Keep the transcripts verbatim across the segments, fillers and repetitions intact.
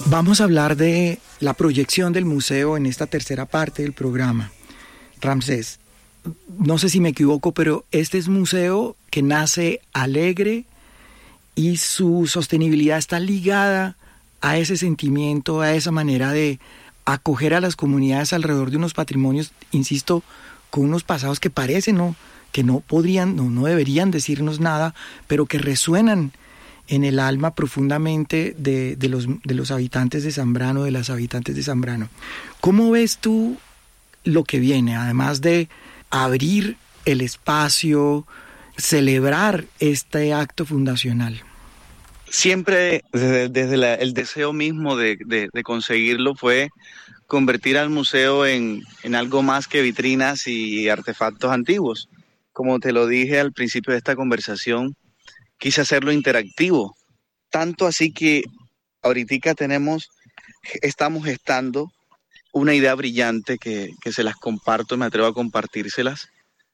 Vamos a hablar de la proyección del museo en esta tercera parte del programa. Ramsés, no sé si me equivoco, pero este es un museo que nace alegre y su sostenibilidad está ligada a ese sentimiento, a esa manera de acoger a las comunidades alrededor de unos patrimonios, insisto, con unos pasados que parecen, ¿no?, que no podrían, no, no deberían decirnos nada, pero que resuenan en el alma profundamente de, de, los, de los habitantes de Zambrano, de las habitantes de Zambrano. ¿Cómo ves tú lo que viene, además de abrir el espacio, celebrar este acto fundacional? Siempre desde, desde la, el deseo mismo de, de, de conseguirlo fue convertir al museo en, en algo más que vitrinas y artefactos antiguos. Como te lo dije al principio de esta conversación, quise hacerlo interactivo, tanto así que ahorita tenemos, estamos gestando una idea brillante que, que se las comparto, me atrevo a compartírselas,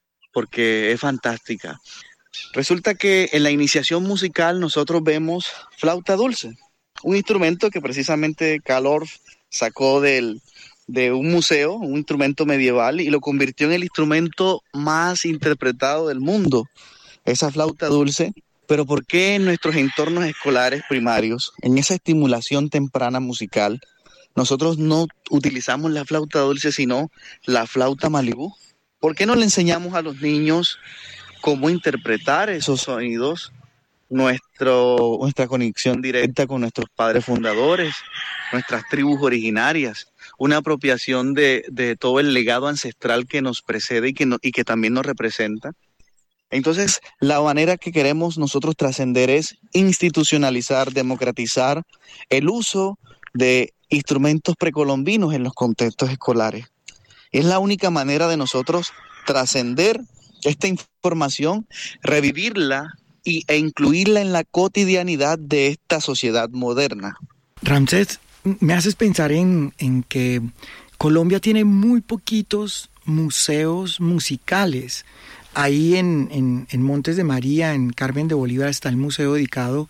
porque es fantástica. Resulta que en la iniciación musical nosotros vemos flauta dulce, un instrumento que precisamente Carl Orff sacó del, de un museo, un instrumento medieval, y lo convirtió en el instrumento más interpretado del mundo, esa flauta dulce. Pero ¿por qué en nuestros entornos escolares primarios, en esa estimulación temprana musical, nosotros no utilizamos la flauta dulce, sino la flauta Malibú? ¿Por qué no le enseñamos a los niños cómo interpretar esos sonidos, nuestro, nuestra conexión directa con nuestros padres fundadores, nuestras tribus originarias, una apropiación de, de todo el legado ancestral que nos precede y que, no, y que también nos representa? Entonces, la manera que queremos nosotros trascender es institucionalizar, democratizar el uso de instrumentos precolombinos en los contextos escolares. Es la única manera de nosotros trascender esta información, revivirla y, e incluirla en la cotidianidad de esta sociedad moderna. Ramsés, me haces pensar en, en que Colombia tiene muy poquitos museos musicales. Ahí en, en, en Montes de María, en Carmen de Bolívar, está el museo dedicado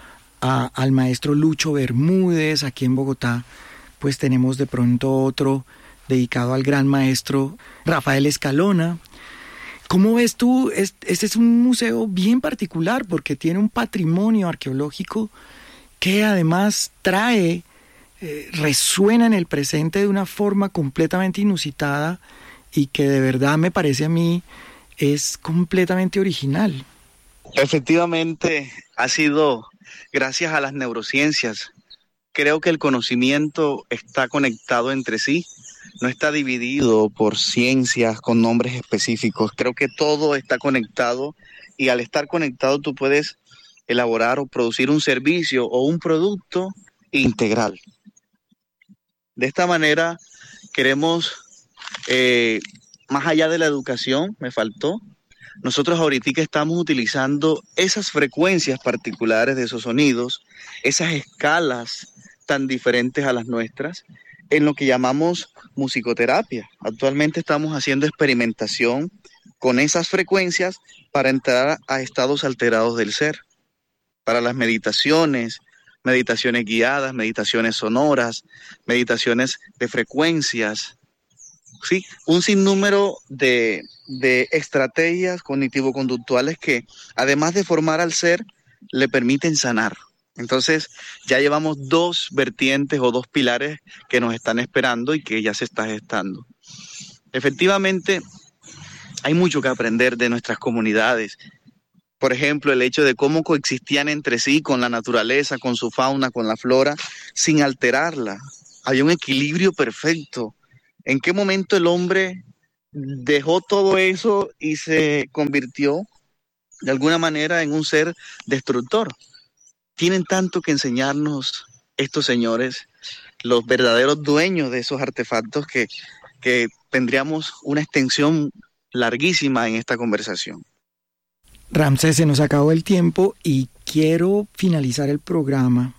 a, al maestro Lucho Bermúdez. Aquí en Bogotá, pues tenemos de pronto otro dedicado al gran maestro Rafael Escalona. ¿Cómo ves tú? Este es un museo bien particular porque tiene un patrimonio arqueológico que además trae, eh, resuena en el presente de una forma completamente inusitada y que de verdad me parece a mí es completamente original. Efectivamente, ha sido gracias a las neurociencias. Creo que el conocimiento está conectado entre sí, no está dividido por ciencias con nombres específicos. Creo que todo está conectado y al estar conectado tú puedes elaborar o producir un servicio o un producto integral. De esta manera queremos, eh, más allá de la educación, me faltó, nosotros ahorita estamos utilizando esas frecuencias particulares de esos sonidos, esas escalas tan diferentes a las nuestras, en lo que llamamos musicoterapia. Actualmente estamos haciendo experimentación con esas frecuencias para entrar a estados alterados del ser, para las meditaciones, meditaciones guiadas, meditaciones sonoras, meditaciones de frecuencias. Sí, un sinnúmero de, de estrategias cognitivo-conductuales que, además de formar al ser, le permiten sanar. Entonces, ya llevamos dos vertientes o dos pilares que nos están esperando y que ya se está gestando. Efectivamente, hay mucho que aprender de nuestras comunidades. Por ejemplo, el hecho de cómo coexistían entre sí con la naturaleza, con su fauna, con la flora, sin alterarla. Había un equilibrio perfecto. ¿En qué momento el hombre dejó todo eso y se convirtió de alguna manera en un ser destructor? Tienen tanto que enseñarnos estos señores, los verdaderos dueños de esos artefactos, que, que tendríamos una extensión larguísima en esta conversación. Ramsés, se nos acabó el tiempo y quiero finalizar el programa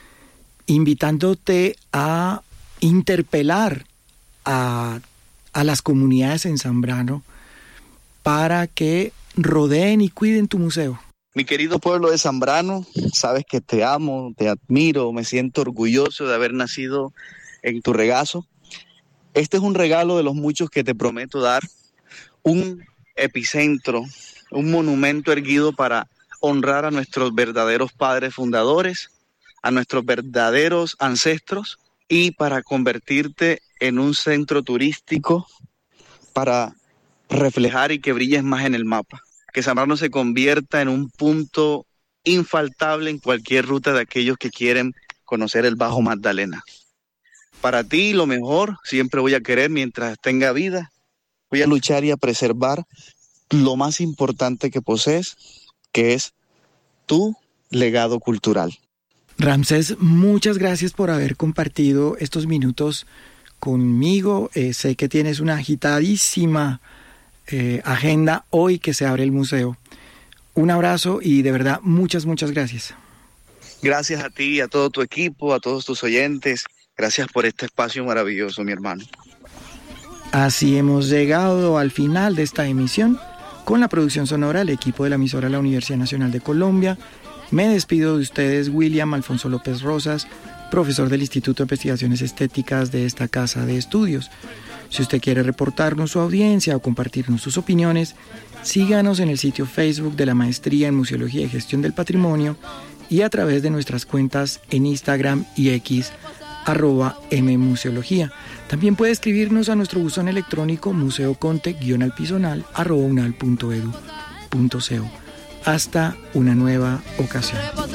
invitándote a interpelar a, a las comunidades en Zambrano para que rodeen y cuiden tu museo. Mi querido pueblo de Zambrano, sabes que te amo, te admiro, me siento orgulloso de haber nacido en tu regazo. Este es un regalo de los muchos que te prometo dar, un epicentro, un monumento erguido para honrar a nuestros verdaderos padres fundadores, a nuestros verdaderos ancestros y para convertirte en un centro turístico para reflejar y que brilles más en el mapa. Que Zambrano se convierta en un punto infaltable en cualquier ruta de aquellos que quieren conocer el Bajo Magdalena. Para ti, lo mejor, siempre voy a querer mientras tenga vida. Voy a luchar y a preservar lo más importante que posees, que es tu legado cultural. Ramsés, muchas gracias por haber compartido estos minutos conmigo. Eh, sé que tienes una agitadísima Eh, agenda hoy que se abre el museo. Un abrazo y de verdad muchas, muchas gracias. Gracias a ti, a todo tu equipo, a todos tus oyentes. Gracias por este espacio maravilloso, mi hermano. Así hemos llegado al final de esta emisión. Con la producción sonora, el equipo de la emisora de la Universidad Nacional de Colombia. Me despido de ustedes, William Alfonso López Rosas, profesor del Instituto de Investigaciones Estéticas de esta casa de estudios. Si usted quiere reportarnos su audiencia o compartirnos sus opiniones, síganos en el sitio Facebook de la Maestría en Museología y Gestión del Patrimonio y a través de nuestras cuentas en Instagram y X, arroba mmuseología. También puede escribirnos a nuestro buzón electrónico museoconte-alpisonal arroba unal punto edu punto co. Hasta una nueva ocasión.